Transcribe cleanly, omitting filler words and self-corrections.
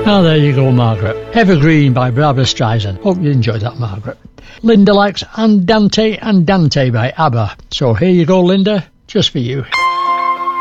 Ah, there you go, Margaret. Evergreen by Barbara Streisand. Hope you enjoyed that, Margaret. Linda likes Andante by ABBA. So here you go, Linda, just for you.